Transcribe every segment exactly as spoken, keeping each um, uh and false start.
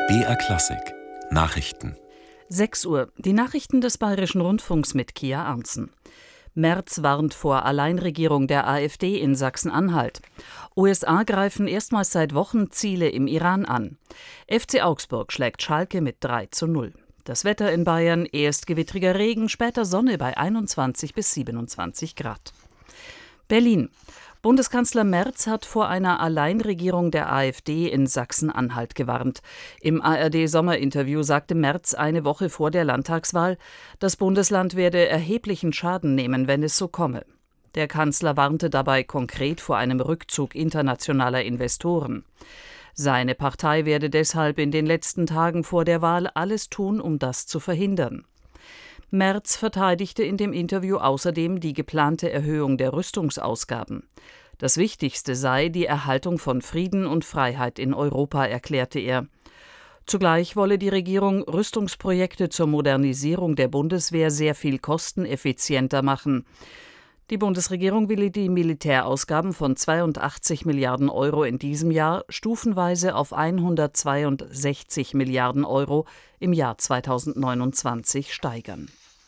B R Klassik Nachrichten. sechs Uhr. Die Nachrichten des Bayerischen Rundfunks mit Kia Arntzen. Merz warnt vor Alleinregierung der AfD in Sachsen-Anhalt. U S A greifen erstmals seit Wochen Ziele im Iran an. F C Augsburg schlägt Schalke mit drei zu null. Das Wetter in Bayern: erst gewittriger Regen, später Sonne bei einundzwanzig bis siebenundzwanzig Grad. Berlin. Bundeskanzler Merz hat vor einer Alleinregierung der AfD in Sachsen-Anhalt gewarnt. Im A R D-Sommerinterview sagte Merz eine Woche vor der Landtagswahl, das Bundesland werde erheblichen Schaden nehmen, wenn es so komme. Der Kanzler warnte dabei konkret vor einem Rückzug internationaler Investoren. Seine Partei werde deshalb in den letzten Tagen vor der Wahl alles tun, um das zu verhindern. Merz verteidigte in dem Interview außerdem die geplante Erhöhung der Rüstungsausgaben. Das Wichtigste sei die Erhaltung von Frieden und Freiheit in Europa, erklärte er. Zugleich wolle die Regierung Rüstungsprojekte zur Modernisierung der Bundeswehr sehr viel kosteneffizienter machen. Die Bundesregierung will die Militärausgaben von zweiundachtzig Milliarden Euro in diesem Jahr stufenweise auf hundertzweiundsechzig Milliarden Euro im Jahr zweitausendneunundzwanzig steigern.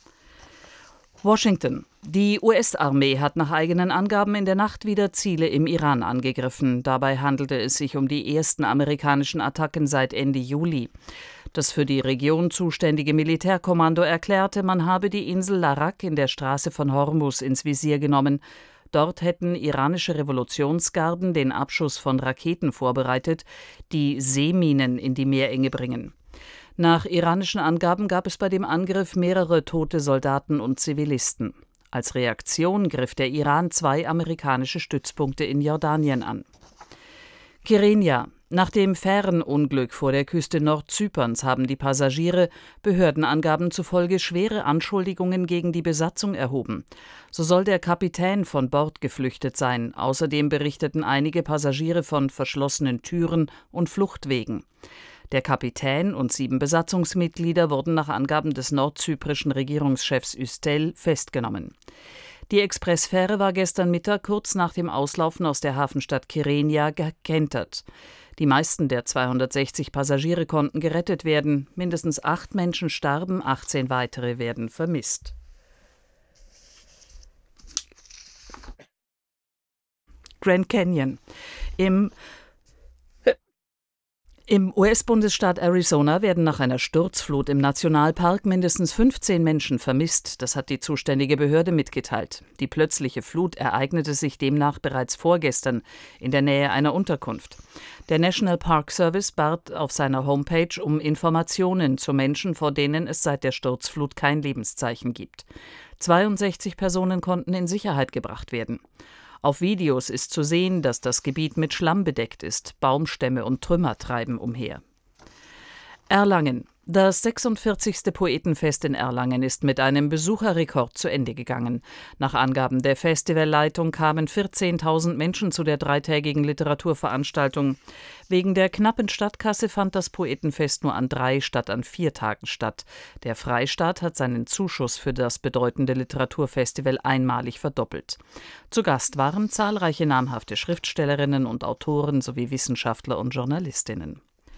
Washington. Die U S-Armee hat nach eigenen Angaben in der Nacht wieder Ziele im Iran angegriffen. Dabei handelte es sich um die ersten amerikanischen Attacken seit Ende Juli. Das für die Region zuständige Militärkommando erklärte, man habe die Insel Larak in der Straße von Hormuz ins Visier genommen. Dort hätten iranische Revolutionsgarden den Abschuss von Raketen vorbereitet, die Seeminen in die Meerenge bringen. Nach iranischen Angaben gab es bei dem Angriff mehrere tote Soldaten und Zivilisten. Als Reaktion griff der Iran zwei amerikanische Stützpunkte in Jordanien an. Kyrenia. Nach dem Fährenunglück vor der Küste Nordzyperns haben die Passagiere Behördenangaben zufolge schwere Anschuldigungen gegen die Besatzung erhoben. So soll der Kapitän von Bord geflüchtet sein. Außerdem berichteten einige Passagiere von verschlossenen Türen und Fluchtwegen. Der Kapitän und sieben Besatzungsmitglieder wurden nach Angaben des nordzyprischen Regierungschefs Üstel festgenommen. Die Expressfähre war gestern Mittag kurz nach dem Auslaufen aus der Hafenstadt Kyrenia gekentert. Die meisten der zweihundertsechzig Passagiere konnten gerettet werden. Mindestens acht Menschen starben, achtzehn weitere werden vermisst. Grand Canyon. Im Im U S-Bundesstaat Arizona werden nach einer Sturzflut im Nationalpark mindestens fünfzehn Menschen vermisst. Das hat die zuständige Behörde mitgeteilt. Die plötzliche Flut ereignete sich demnach bereits vorgestern in der Nähe einer Unterkunft. Der National Park Service bat auf seiner Homepage um Informationen zu Menschen, vor denen es seit der Sturzflut kein Lebenszeichen gibt. zweiundsechzig Personen konnten in Sicherheit gebracht werden. Auf Videos ist zu sehen, dass das Gebiet mit Schlamm bedeckt ist. Baumstämme und Trümmer treiben umher. Erlangen. Das sechsundvierzigste Poetenfest in Erlangen ist mit einem Besucherrekord zu Ende gegangen. Nach Angaben der Festivalleitung kamen vierzehntausend Menschen zu der dreitägigen Literaturveranstaltung. Wegen der knappen Stadtkasse fand das Poetenfest nur an drei statt an vier Tagen statt. Der Freistaat hat seinen Zuschuss für das bedeutende Literaturfestival einmalig verdoppelt. Zu Gast waren zahlreiche namhafte Schriftstellerinnen und Autoren sowie Wissenschaftler und Journalistinnen.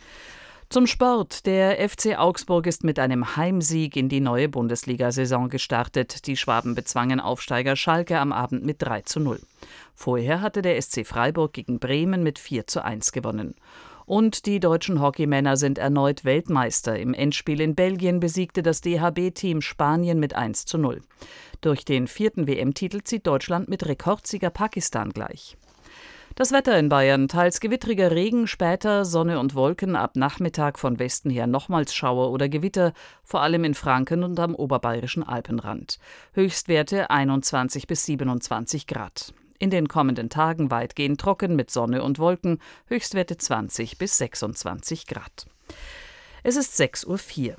Zum Sport. Der F C Augsburg ist mit einem Heimsieg in die neue Bundesliga-Saison gestartet. Die Schwaben bezwangen Aufsteiger Schalke am Abend mit drei zu null. Vorher hatte der S C Freiburg gegen Bremen mit vier zu eins gewonnen. Und die deutschen Hockeymänner sind erneut Weltmeister. Im Endspiel in Belgien besiegte das D H B-Team Spanien mit eins zu null. Durch den vierten W M-Titel zieht Deutschland mit Rekordsieger Pakistan gleich. Das Wetter in Bayern: teils gewittriger Regen, später Sonne und Wolken, ab Nachmittag von Westen her nochmals Schauer oder Gewitter, vor allem in Franken und am oberbayerischen Alpenrand. Höchstwerte einundzwanzig bis siebenundzwanzig Grad. In den kommenden Tagen weitgehend trocken mit Sonne und Wolken, Höchstwerte zwanzig bis sechsundzwanzig Grad. Es ist sechs Uhr vier.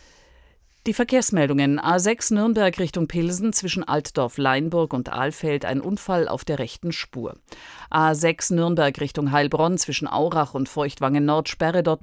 Die Verkehrsmeldungen: A sechs Nürnberg Richtung Pilsen zwischen Altdorf-Leinburg und Alfeld ein Unfall auf der rechten Spur. A sechs Nürnberg Richtung Heilbronn zwischen Aurach und Feuchtwangen Nord Sperre dort